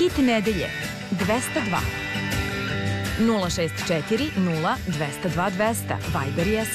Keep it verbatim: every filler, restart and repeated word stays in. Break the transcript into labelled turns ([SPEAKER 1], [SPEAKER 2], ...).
[SPEAKER 1] Hit nedelje dvesta dva. nula šest četiri nula dvesta dva dvesta. Viber i